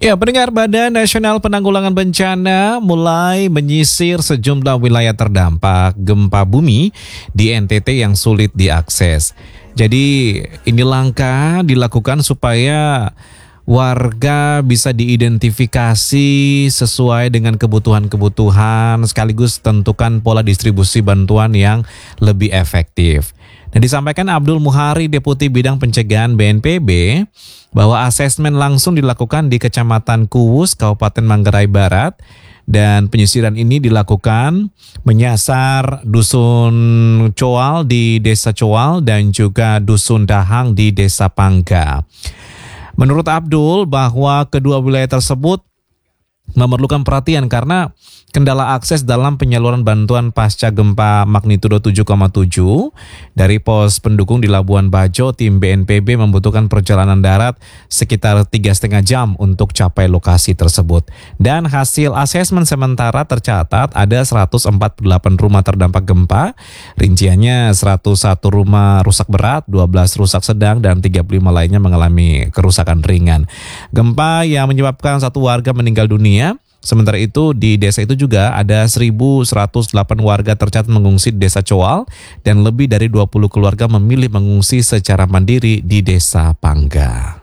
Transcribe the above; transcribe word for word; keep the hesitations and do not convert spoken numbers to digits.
Ya, pendengar Badan Nasional Penanggulangan Bencana mulai menyisir sejumlah wilayah terdampak gempa bumi di N T T yang sulit diakses. Jadi ini langkah dilakukan supaya warga bisa diidentifikasi sesuai dengan kebutuhan-kebutuhan sekaligus tentukan pola distribusi bantuan yang lebih efektif. Dan disampaikan Abdul Muhari, Deputi Bidang Pencegahan B N P B, bahwa asesmen langsung dilakukan di Kecamatan Kuwus, Kabupaten Manggarai Barat, dan penyisiran ini dilakukan menyasar Dusun Coal di Desa Coal dan juga Dusun Dahang di Desa Pangga. Menurut Abdul, bahwa kedua wilayah tersebut memerlukan perhatian karena kendala akses dalam penyaluran bantuan pasca gempa magnitudo tujuh koma tujuh dari pos pendukung di Labuan Bajo. Tim B N P B membutuhkan perjalanan darat sekitar tiga setengah jam untuk capai lokasi tersebut. Dan hasil asesmen sementara tercatat ada seratus empat puluh delapan rumah terdampak gempa. Rinciannya seratus satu rumah rusak berat, dua belas rusak sedang, dan tiga puluh lima lainnya mengalami kerusakan ringan. Gempa yang menyebabkan satu warga meninggal dunia. Sementara itu di desa itu juga ada seribu seratus delapan warga tercatat mengungsi di Desa Coal dan lebih dari dua puluh keluarga memilih mengungsi secara mandiri di Desa Pangga.